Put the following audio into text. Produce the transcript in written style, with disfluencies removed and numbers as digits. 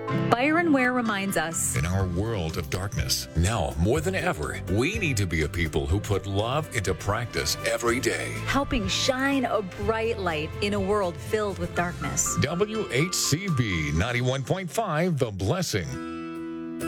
Byron Ware reminds us, In our world of darkness, now more than ever, we need to be a people who put love into practice every day. helping shine a bright light in a world filled with darkness. WHCB 91.5, The Blessing.